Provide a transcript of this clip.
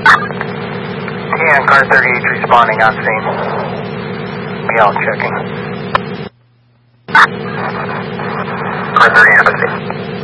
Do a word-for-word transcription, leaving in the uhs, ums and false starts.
Yeah, car thirty-eight responding on scene. We all checking. Car thirty-eight,